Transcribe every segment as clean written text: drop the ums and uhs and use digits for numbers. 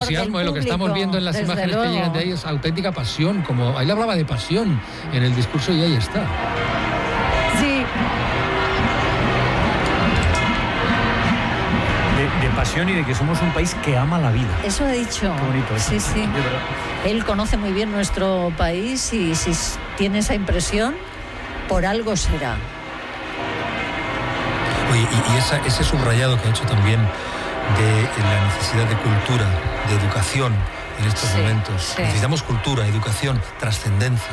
entusiasmo, lo que estamos viendo en las imágenes que llegan de ahí es auténtica pasión, como ahí le hablaba de pasión en el discurso y ahí está. Sí. De pasión y de que somos un país que ama la vida. Eso ha dicho. Qué bonito eso. Sí, sí. Él conoce muy bien nuestro país y si tiene esa impresión, por algo será. Oye, y ese subrayado que ha hecho también de la necesidad de cultura, de educación en estos momentos. Sí. Necesitamos cultura, educación, trascendencia.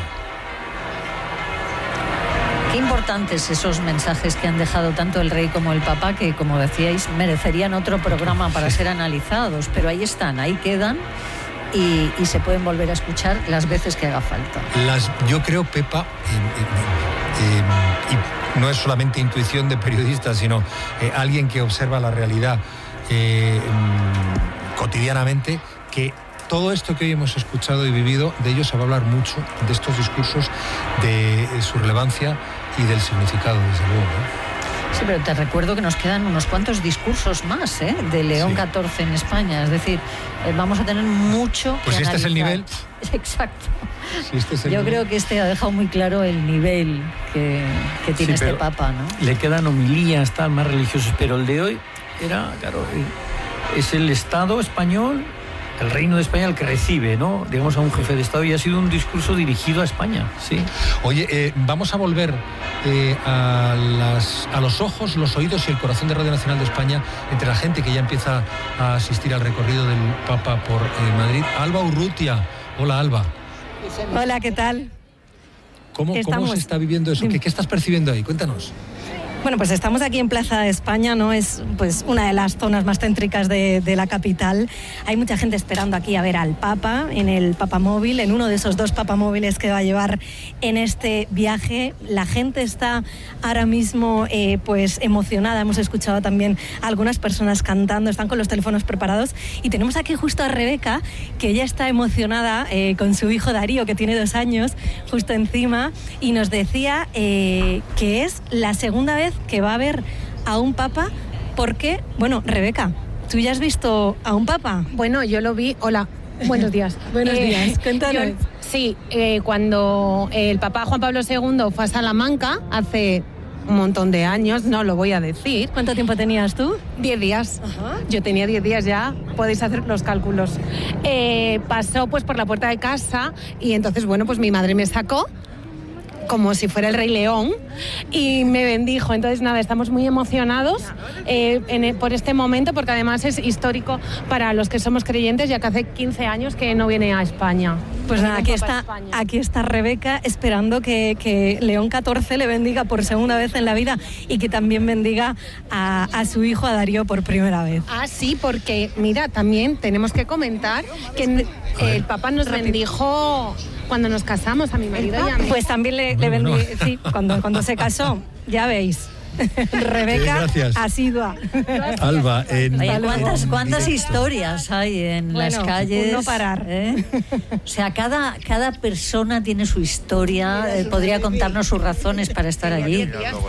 Qué importantes esos mensajes que han dejado tanto el rey como el papa, que como decíais, merecerían otro programa para ser analizados, pero ahí están, ahí quedan y se pueden volver a escuchar las veces que haga falta. Yo creo, Pepa, y no es solamente intuición de periodista, sino alguien que observa la realidad cotidianamente, que todo esto que hoy hemos escuchado y vivido, de ello se va a hablar mucho, de estos discursos, de su relevancia y del significado, desde luego, ¿no? Sí, pero te recuerdo que nos quedan unos cuantos discursos más, de León XIV en España. Es decir, vamos a tener mucho pues que este analizar. Es el nivel. Exacto. Si este es el Yo nivel. creo que este ha dejado muy claro el nivel que tiene este papa, ¿no? Le quedan homilías más religiosas, pero el de hoy era, claro, es el Estado español, el Reino de España el que recibe, ¿no? Digamos, a un jefe de Estado, y ha sido un discurso dirigido a España, sí. Oye, vamos a volver a los ojos, los oídos y el corazón de Radio Nacional de España entre la gente que ya empieza a asistir al recorrido del Papa por Madrid. Alba Urrutia. Hola, Alba. Hola, ¿qué tal? ¿Cómo se está viviendo eso? ¿Qué estás percibiendo ahí? Cuéntanos. Bueno, pues estamos aquí en Plaza de España, ¿no? Es pues una de las zonas más céntricas de la capital. Hay mucha gente esperando aquí a ver al Papa en el Papamóvil, en uno de esos 2 papamóviles que va a llevar en este viaje. La gente está ahora mismo pues emocionada. Hemos escuchado también a algunas personas cantando, están con los teléfonos preparados. Y tenemos aquí justo a Rebeca, que ella está emocionada con su hijo Darío, que tiene 2 años, justo encima, y nos decía que es la segunda vez que va a ver a un papa, porque, bueno, Rebeca, ¿tú ya has visto a un papa? Bueno, yo lo vi, hola, buenos días. Buenos días, cuéntanos. Sí, cuando el Papa Juan Pablo II fue a Salamanca, hace un montón de años, no lo voy a decir. ¿Cuánto tiempo tenías tú? 10 días. Ajá. Yo tenía 10 días ya, podéis hacer los cálculos. Pasó pues por la puerta de casa y entonces, bueno, pues mi madre me sacó como si fuera el Rey León y me bendijo. Entonces nada, estamos muy emocionados por este momento, porque además es histórico para los que somos creyentes, ya que hace 15 años que no viene a España. Pues nada, aquí está Rebeca esperando que León XIV le bendiga por segunda vez en la vida y que también bendiga a su hijo, a Darío, por primera vez. Ah, sí, porque mira, también tenemos que comentar que el Papa nos bendijo cuando nos casamos, a mi marido y a mí. Pues también le bendijo, sí, cuando se casó, ya veis. Rebeca, asidua. Alba, ¿cuántas historias hay en las calles? No parar. O sea, cada persona tiene su historia, podría contarnos sus razones para estar allí.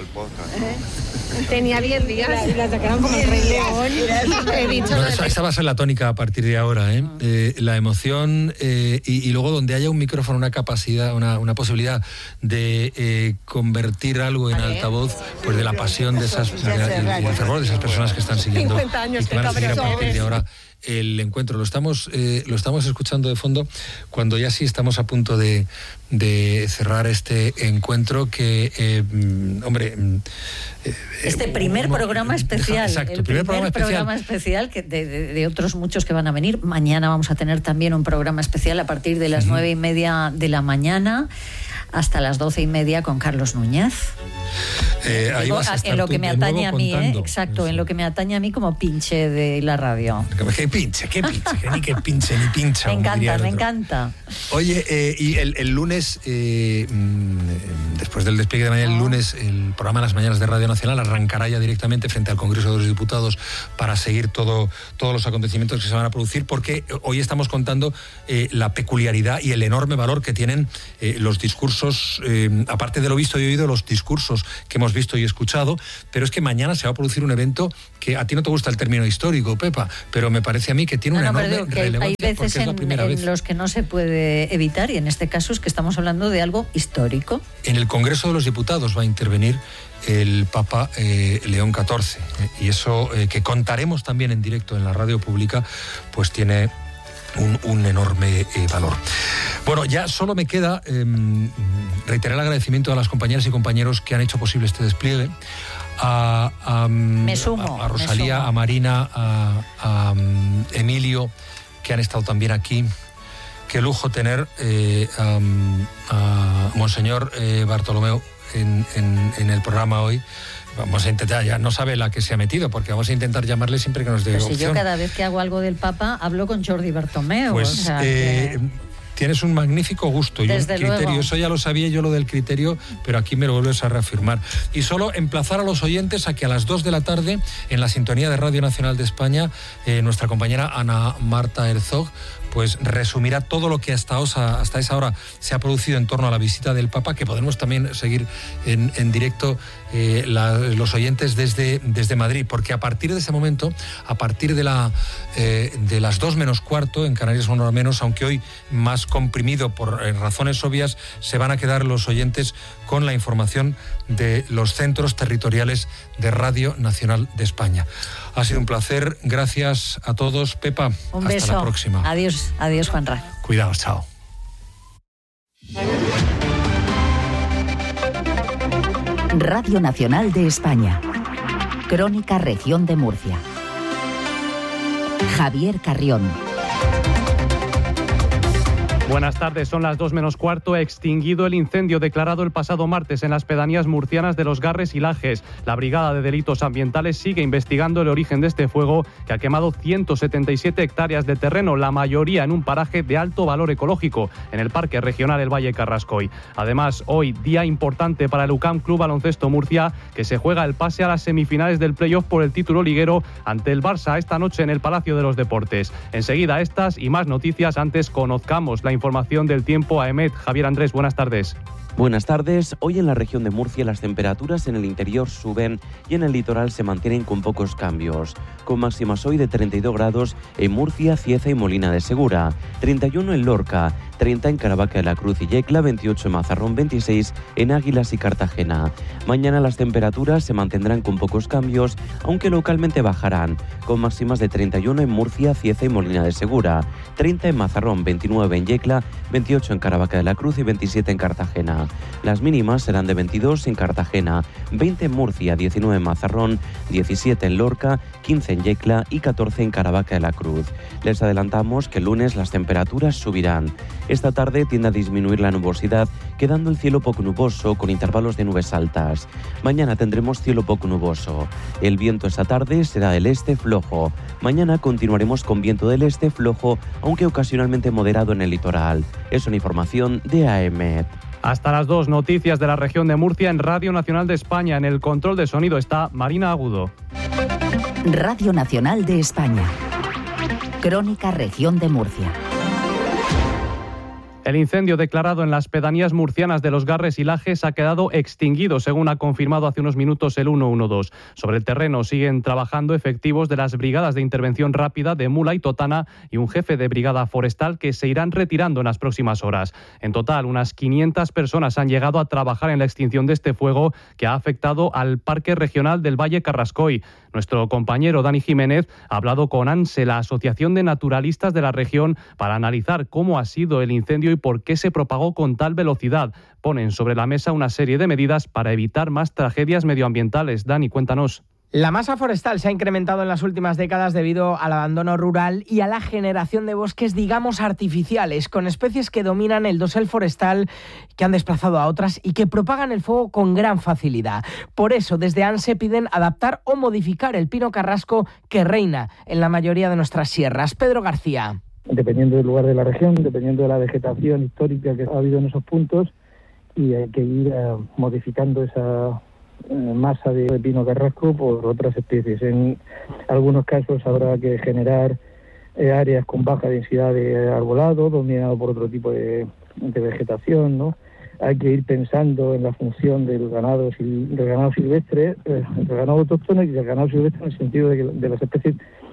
Tenía 10 días y la sacaron como el Rey León. He dicho esa va a ser la tónica a partir de ahora, la emoción y luego donde haya un micrófono, una capacidad, una posibilidad de convertir algo en altavoz, pues de la pasión de esas, y el fervor de esas personas que están siguiendo 50 años, y que van a seguir a partir de ahora el encuentro. Lo estamos escuchando de fondo cuando ya sí estamos a punto de cerrar este encuentro que, este primer programa especial. Exacto, el primer programa especial que de otros muchos que van a venir. Mañana vamos a tener también un programa especial a partir de las 9:30 de la mañana hasta las 12:30 con Carlos Núñez. Ahí vas a estar en lo que me atañe a mí, exacto, en lo que me atañe a mí como pinche de la radio. ¿Qué pinche? Ni que pinche ni pincha. Me encanta. Oye, y el lunes, después del despliegue de mañana, el lunes, el programa Las Mañanas de Radio Nacional arrancará ya directamente frente al Congreso de los Diputados para seguir todos los acontecimientos que se van a producir, porque hoy estamos contando la peculiaridad y el enorme valor que tienen los discursos, aparte de lo visto y oído, los discursos que hemos visto y escuchado, pero es que mañana se va a producir un evento que a ti no te gusta el término histórico, Pepa, pero me parece a mí que tiene una enorme relevancia. Hay veces en los que no se puede evitar, y en este caso es que estamos hablando de algo histórico. En el Congreso de los Diputados va a intervenir el Papa León XIV, y eso que contaremos también en directo en la radio pública, pues tiene un enorme valor. Bueno, ya solo me queda reiterar el agradecimiento a las compañeras y compañeros que han hecho posible este despliegue, a Rosalía, a Marina, a Emilio, que han estado también aquí. Qué lujo tener a Monseñor Bartolomeu en el programa hoy. Vamos a intentar, ya no sabe la que se ha metido, porque vamos a intentar llamarle siempre que nos dé opción. Si yo cada vez que hago algo del Papa hablo con Jordi Bartomeu. Pues o sea, tienes un magnífico gusto y un criterio. Luego. Eso ya lo sabía yo, lo del criterio, pero aquí me lo vuelves a reafirmar. Y solo emplazar a los oyentes a que a las 2 de la tarde, en la sintonía de Radio Nacional de España, nuestra compañera Ana Marta Herzog pues resumirá todo lo que hasta esa hora se ha producido en torno a la visita del Papa, que podemos también seguir en directo los oyentes desde Madrid, porque a partir de ese momento, a partir de las 2 menos cuarto, en Canarias 1 hora menos, aunque hoy más comprimido por razones obvias, se van a quedar los oyentes con la información de los centros territoriales de Radio Nacional de España. Ha sido un placer, gracias a todos. Pepa, un hasta beso. La próxima. Adiós, Juanra. Cuidaos, chao. Radio Nacional de España. Crónica Región de Murcia. Javier Carrión. Buenas tardes, son las 2 menos cuarto. Extinguido el incendio declarado el pasado martes en las pedanías murcianas de Los Garres y Lajes. La Brigada de Delitos Ambientales sigue investigando el origen de este fuego, que ha quemado 177 hectáreas de terreno, la mayoría en un paraje de alto valor ecológico, en el Parque Regional El Valle Carrascoy. Además, hoy, día importante para el UCAM Club Baloncesto Murcia, que se juega el pase a las semifinales del playoff por el título liguero ante el Barça esta noche en el Palacio de los Deportes. Enseguida estas y más noticias. Antes conozcamos la información del tiempo a EMET. Javier Andrés, buenas tardes. Buenas tardes. Hoy en la región de Murcia las temperaturas en el interior suben y en el litoral se mantienen con pocos cambios, con máximas hoy de 32 grados en Murcia, Cieza y Molina de Segura, 31 en Lorca, 30 en Caravaca de la Cruz y Yecla, 28 en Mazarrón, 26 en Águilas y Cartagena. Mañana las temperaturas se mantendrán con pocos cambios, aunque localmente bajarán, con máximas de 31 en Murcia, Cieza y Molina de Segura, 30 en Mazarrón, 29 en Yecla, 28 en Caravaca de la Cruz y 27 en Cartagena. Las mínimas serán de 22 en Cartagena, 20 en Murcia, 19 en Mazarrón, 17 en Lorca, 15 en Yecla y 14 en Caravaca de la Cruz. Les adelantamos que el lunes las temperaturas subirán. Esta tarde tiende a disminuir la nubosidad, quedando el cielo poco nuboso con intervalos de nubes altas. Mañana tendremos cielo poco nuboso. El viento esta tarde será del este flojo. Mañana continuaremos con viento del este flojo, aunque ocasionalmente moderado en el litoral. Es una información de AEMET. Hasta las 2, noticias de la región de Murcia en Radio Nacional de España. En el control de sonido está Marina Agudo. Radio Nacional de España. Crónica Región de Murcia. El incendio declarado en las pedanías murcianas de Los Garres y Lajes ha quedado extinguido, según ha confirmado hace unos minutos el 112. Sobre el terreno siguen trabajando efectivos de las brigadas de intervención rápida de Mula y Totana y un jefe de brigada forestal que se irán retirando en las próximas horas. En total, unas 500 personas han llegado a trabajar en la extinción de este fuego que ha afectado al Parque Regional del Valle Carrascoy. Nuestro compañero Dani Jiménez ha hablado con ANSE, la Asociación de Naturalistas de la región, para analizar cómo ha sido el incendio y por qué se propagó con tal velocidad. Ponen sobre la mesa una serie de medidas para evitar más tragedias medioambientales. Dani, cuéntanos. La masa forestal se ha incrementado en las últimas décadas debido al abandono rural y a la generación de bosques, digamos, artificiales, con especies que dominan el dosel forestal, que han desplazado a otras y que propagan el fuego con gran facilidad. Por eso, desde ANSE piden adaptar o modificar el pino carrasco que reina en la mayoría de nuestras sierras. Pedro García. Dependiendo del lugar de la región, dependiendo de la vegetación histórica que ha habido en esos puntos, y hay que ir modificando esa masa de pino carrasco por otras especies. En algunos casos habrá que generar áreas con baja densidad de arbolado, dominado por otro tipo de vegetación, ¿no? hay que ir pensando en la función del ganado silvestre, del ganado autóctono y del ganado silvestre en el sentido de las especies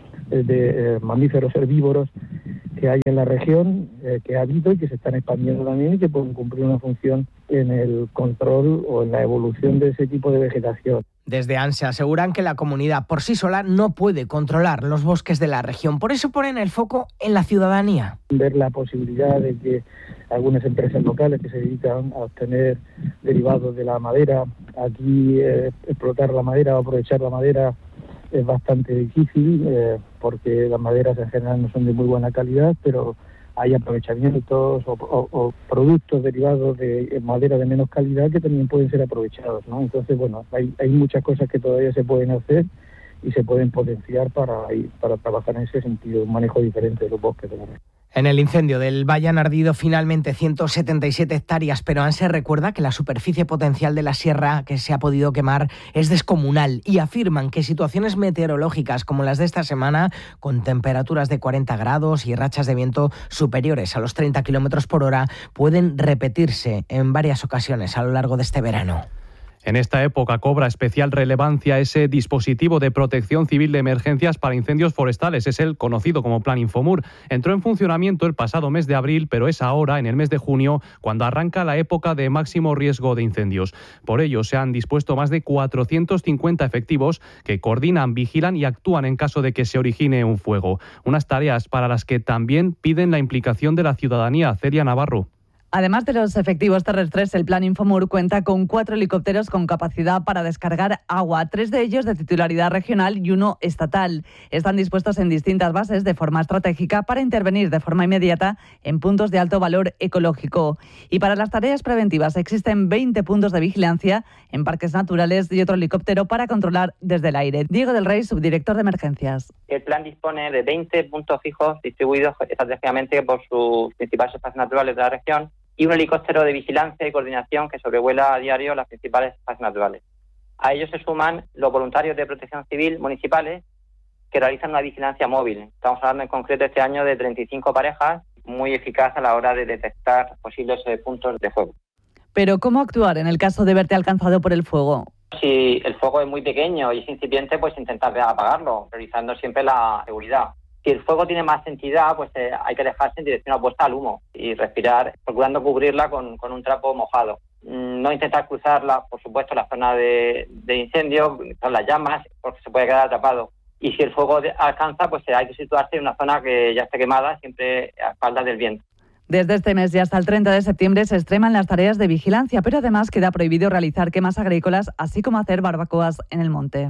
de mamíferos herbívoros que hay en la región, que ha habido y que se están expandiendo también y que pueden cumplir una función en el control o en la evolución de ese tipo de vegetación. Desde ANSE aseguran que la comunidad por sí sola no puede controlar los bosques de la región. Por eso ponen el foco en la ciudadanía. Ver la posibilidad de que algunas empresas locales que se dedican a obtener derivados de la madera, aquí explotar la madera o aprovechar la madera es bastante difícil porque las maderas en general no son de muy buena calidad, pero hay aprovechamientos o productos derivados de madera de menos calidad que también pueden ser aprovechados, ¿no? Entonces, bueno, hay muchas cosas que todavía se pueden hacer y se pueden potenciar para trabajar en ese sentido, un manejo diferente de los bosques de la región. En el incendio del Valle han ardido finalmente 177 hectáreas, pero ANSE recuerda que la superficie potencial de la sierra que se ha podido quemar es descomunal y afirman que situaciones meteorológicas como las de esta semana, con temperaturas de 40 grados y rachas de viento superiores a los 30 kilómetros por hora, pueden repetirse en varias ocasiones a lo largo de este verano. En esta época cobra especial relevancia ese dispositivo de protección civil de emergencias para incendios forestales. Es el conocido como Plan Infomur. Entró en funcionamiento el pasado mes de abril, pero es ahora, en el mes de junio, cuando arranca la época de máximo riesgo de incendios. Por ello, se han dispuesto más de 450 efectivos que coordinan, vigilan y actúan en caso de que se origine un fuego. Unas tareas para las que también piden la implicación de la ciudadanía. Celia Navarro. Además de los efectivos terrestres, el Plan Infomur cuenta con 4 helicópteros con capacidad para descargar agua, 3 de ellos de titularidad regional y 1 estatal. Están dispuestos en distintas bases de forma estratégica para intervenir de forma inmediata en puntos de alto valor ecológico. Y para las tareas preventivas existen 20 puntos de vigilancia en parques naturales y otro helicóptero para controlar desde el aire. Diego del Rey, subdirector de emergencias. El plan dispone de 20 puntos fijos distribuidos estratégicamente por sus principales espacios naturales de la región y un helicóptero de vigilancia y coordinación que sobrevuela a diario las principales espacios naturales. A ellos se suman los voluntarios de protección civil municipales que realizan una vigilancia móvil. Estamos hablando en concreto este año de 35 parejas, muy eficaz a la hora de detectar posibles puntos de fuego. Pero ¿cómo actuar en el caso de verte alcanzado por el fuego? Si el fuego es muy pequeño y es incipiente, pues intentar apagarlo, priorizando siempre la seguridad. Si el fuego tiene más entidad, pues hay que dejarse en dirección opuesta al humo y respirar, procurando cubrirla con un trapo mojado. No intentar cruzarla, por supuesto, la zona de incendio, con las llamas, porque se puede quedar atrapado. Y si el fuego alcanza, pues hay que situarse en una zona que ya esté quemada, siempre a espaldas del viento. Desde este mes y hasta el 30 de septiembre se extreman las tareas de vigilancia, pero además queda prohibido realizar quemas agrícolas, así como hacer barbacoas en el monte.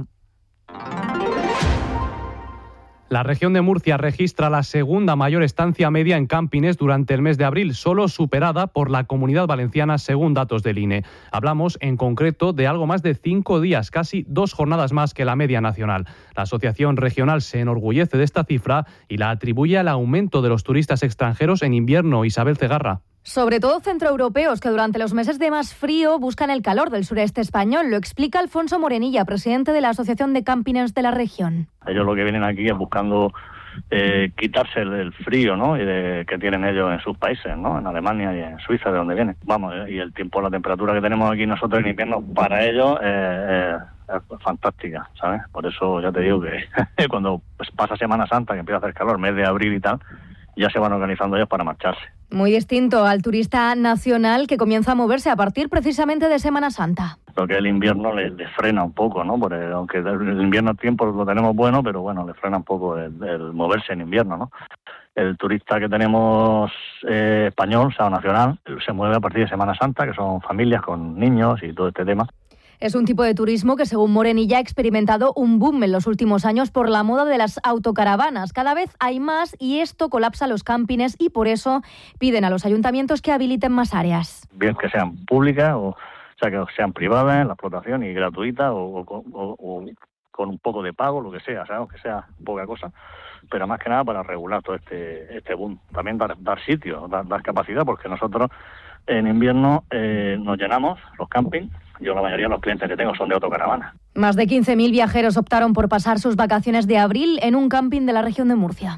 La región de Murcia registra la segunda mayor estancia media en campings durante el mes de abril, solo superada por la Comunidad Valenciana según datos del INE. Hablamos en concreto de algo más de 5 días, casi 2 jornadas más que la media nacional. La Asociación Regional se enorgullece de esta cifra y la atribuye al aumento de los turistas extranjeros en invierno. Isabel Cegarra. Sobre todo centroeuropeos que durante los meses de más frío buscan el calor del sureste español. Lo explica Alfonso Morenilla, presidente de la Asociación de Campings de la región. Ellos lo que vienen aquí es buscando quitarse el frío, ¿no? Que tienen ellos en sus países, ¿no? En Alemania y en Suiza, de donde vienen. Vamos, y el tiempo, la temperatura que tenemos aquí nosotros en invierno, para ellos es fantástica, ¿sabes? Por eso ya te digo que cuando pasa Semana Santa, que empieza a hacer calor, mes de abril y tal, ya se van organizando ellos para marcharse. Muy distinto al turista nacional que comienza a moverse a partir precisamente de Semana Santa. Lo que el invierno le frena un poco, ¿no? Porque aunque el invierno a tiempo lo tenemos bueno, pero bueno, le frena un poco el moverse en invierno, ¿no? El turista que tenemos español, o sea, nacional, se mueve a partir de Semana Santa, que son familias con niños y todo este tema. Es un tipo de turismo que, según Morenilla, ha experimentado un boom en los últimos años por la moda de las autocaravanas. Cada vez hay más y esto colapsa los campings y por eso piden a los ayuntamientos que habiliten más áreas. Bien que sean públicas o sea que sean privadas, la explotación y gratuita o con un poco de pago, lo que sea, ¿sabes? Que sea poca cosa, pero más que nada para regular todo este boom. También dar sitio, dar capacidad, porque nosotros en invierno nos llenamos los campings. Yo la mayoría de los clientes que tengo son de autocaravana. Más de 15.000 viajeros optaron por pasar sus vacaciones de abril en un camping de la región de Murcia.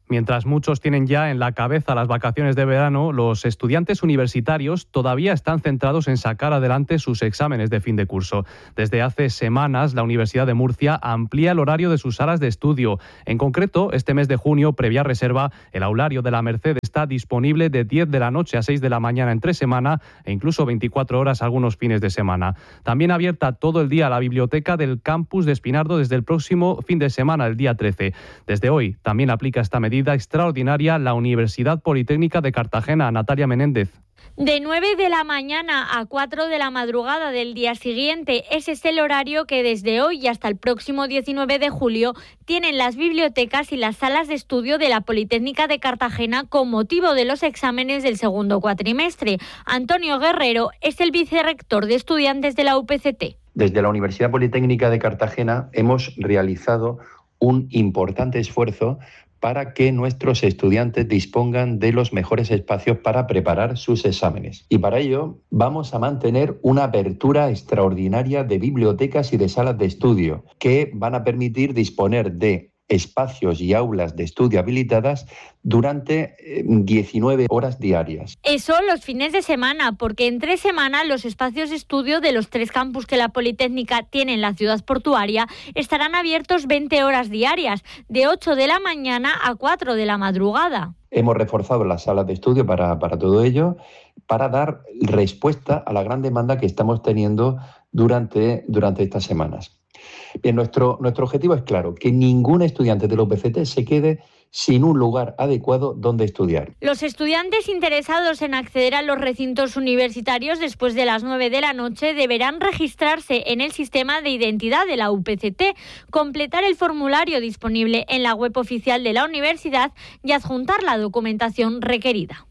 Mientras muchos tienen ya en la cabeza las vacaciones de verano, los estudiantes universitarios todavía están centrados en sacar adelante sus exámenes de fin de curso. Desde hace semanas, la Universidad de Murcia amplía el horario de sus salas de estudio. En concreto, este mes de junio, previa reserva, el aulario de la Merced está disponible de 10 de la noche a 6 de la mañana entre semana e incluso 24 horas algunos fines de semana. También abierta todo el día la biblioteca del campus de Espinardo desde el próximo fin de semana, el día 13. Desde hoy también aplica esta medida extraordinaria la Universidad Politécnica de Cartagena. Natalia Menéndez. De 9 de la mañana a 4 de la madrugada del día siguiente. Ese es el horario que desde hoy y hasta el próximo 19 de julio tienen las bibliotecas y las salas de estudio de la Politécnica de Cartagena con motivo de los exámenes del segundo cuatrimestre. Antonio Guerrero es el vicerrector de estudiantes de la UPCT. Desde la Universidad Politécnica de Cartagena hemos realizado un importante esfuerzo para que nuestros estudiantes dispongan de los mejores espacios para preparar sus exámenes. Y para ello vamos a mantener una apertura extraordinaria de bibliotecas y de salas de estudio que van a permitir disponer de espacios y aulas de estudio habilitadas durante 19 horas diarias. Eso los fines de semana, porque entre semana los espacios de estudio de los 3 campus que la Politécnica tiene en la ciudad portuaria estarán abiertos 20 horas diarias, de 8 de la mañana a 4 de la madrugada. Hemos reforzado las salas de estudio para todo ello, para dar respuesta a la gran demanda que estamos teniendo durante estas semanas. Bien, nuestro objetivo es claro, que ningún estudiante de la UPCT se quede sin un lugar adecuado donde estudiar. Los estudiantes interesados en acceder a los recintos universitarios después de las 9 de la noche deberán registrarse en el sistema de identidad de la UPCT, completar el formulario disponible en la web oficial de la universidad y adjuntar la documentación requerida.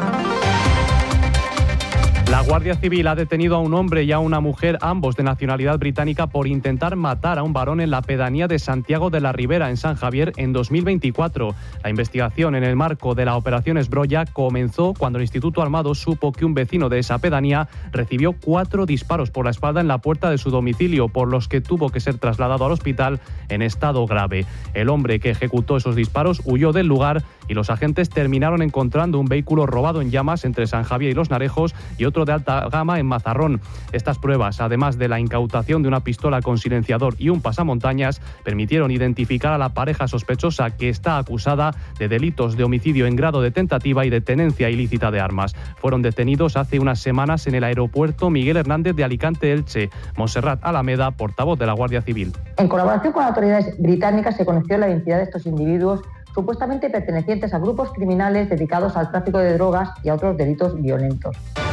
La Guardia Civil ha detenido a un hombre y a una mujer, ambos de nacionalidad británica, por intentar matar a un varón en la pedanía de Santiago de la Ribera, en San Javier, en 2024. La investigación en el marco de la Operación Esbrolla comenzó cuando el Instituto Armado supo que un vecino de esa pedanía recibió 4 disparos por la espalda en la puerta de su domicilio, por los que tuvo que ser trasladado al hospital en estado grave. El hombre que ejecutó esos disparos huyó del lugar y los agentes terminaron encontrando un vehículo robado en llamas entre San Javier y Los Narejos y otro de alta gama en Mazarrón. Estas pruebas, además de la incautación de una pistola con silenciador y un pasamontañas, permitieron identificar a la pareja sospechosa, que está acusada de delitos de homicidio en grado de tentativa y de tenencia ilícita de armas. Fueron detenidos hace unas semanas en el aeropuerto Miguel Hernández de Alicante-Elche. Montserrat Alameda, portavoz de la Guardia Civil. En colaboración con autoridades británicas se conoció la identidad de estos individuos supuestamente pertenecientes a grupos criminales dedicados al tráfico de drogas y a otros delitos violentos.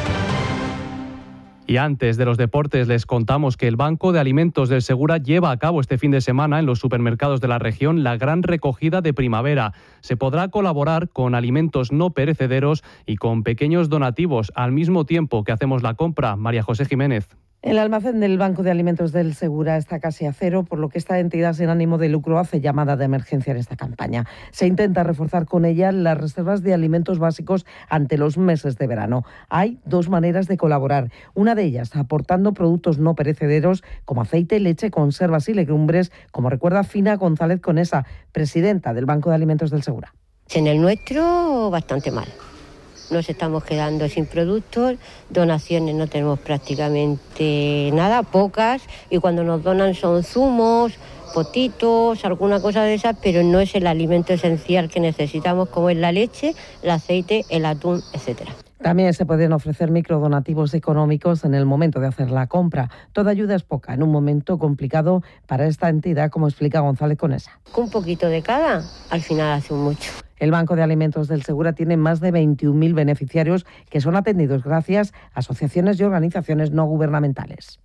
Y antes de los deportes les contamos que el Banco de Alimentos del Segura lleva a cabo este fin de semana en los supermercados de la región la gran recogida de primavera. Se podrá colaborar con alimentos no perecederos y con pequeños donativos al mismo tiempo que hacemos la compra. María José Jiménez. El almacén del Banco de Alimentos del Segura está casi a cero, por lo que esta entidad sin ánimo de lucro hace llamada de emergencia en esta campaña. Se intenta reforzar con ella las reservas de alimentos básicos ante los meses de verano. Hay 2 maneras de colaborar. Una de ellas aportando productos no perecederos como aceite, leche, conservas y legumbres, como recuerda Fina González Conesa, presidenta del Banco de Alimentos del Segura. En el nuestro, bastante mal. Nos estamos quedando sin productos, donaciones no tenemos prácticamente nada, pocas, y cuando nos donan son zumos, potitos, alguna cosa de esas, pero no es el alimento esencial que necesitamos, como es la leche, el aceite, el atún, etcétera. También se pueden ofrecer microdonativos económicos en el momento de hacer la compra. Toda ayuda es poca en un momento complicado para esta entidad, como explica González Conesa. Un poquito de cada, al final hace mucho. El Banco de Alimentos del Segura tiene más de 21.000 beneficiarios que son atendidos gracias a asociaciones y organizaciones no gubernamentales.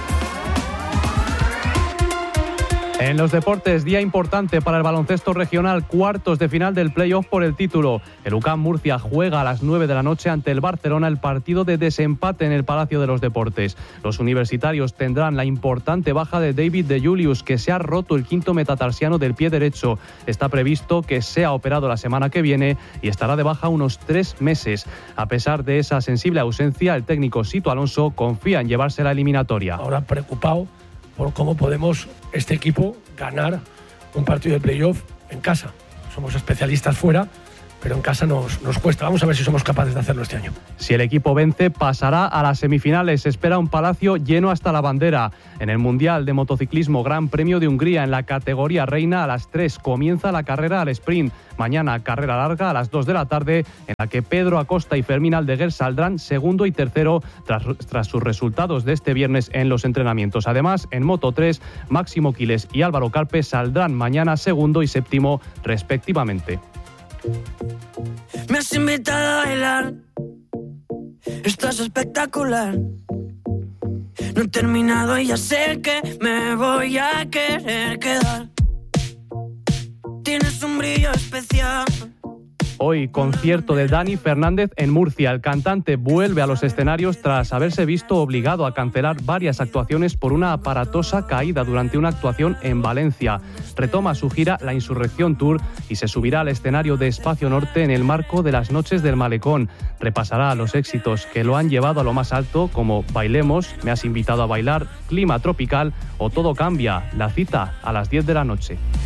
En los deportes, día importante para el baloncesto regional, cuartos de final del play-off por el título. El UCAM Murcia juega a las 9 de la noche ante el Barcelona el partido de desempate en el Palacio de los Deportes. Los universitarios tendrán la importante baja de David de Julius, que se ha roto el 5º metatarsiano del pie derecho. Está previsto que sea operado la semana que viene y estará de baja unos 3 meses. A pesar de esa sensible ausencia, el técnico Sito Alonso confía en llevarse la eliminatoria. Ahora preocupado por cómo podemos este equipo ganar un partido de playoff en casa. O somos especialistas fuera, pero en casa nos cuesta. Vamos a ver si somos capaces de hacerlo este año. Si el equipo vence, pasará a las semifinales. Se espera un Palacio lleno hasta la bandera. En el Mundial de Motociclismo Gran Premio de Hungría, en la categoría reina, a las 3 comienza la carrera al sprint. Mañana carrera larga a las 2 de la tarde, en la que Pedro Acosta y Fermín Aldeguer saldrán segundo y tercero tras sus resultados de este viernes en los entrenamientos. Además, en Moto3, Máximo Quiles y Álvaro Carpe saldrán mañana segundo y séptimo respectivamente. Me has invitado a bailar, estás espectacular. No he terminado y ya sé que me voy a querer quedar. Tienes un brillo especial. Hoy, concierto de Dani Fernández en Murcia. El cantante vuelve a los escenarios tras haberse visto obligado a cancelar varias actuaciones por una aparatosa caída durante una actuación en Valencia. Retoma su gira La Insurrección Tour y se subirá al escenario de Espacio Norte en el marco de las Noches del Malecón. Repasará los éxitos que lo han llevado a lo más alto, como Bailemos, Me has invitado a bailar, Clima tropical o Todo cambia. La cita a las 10 de la noche.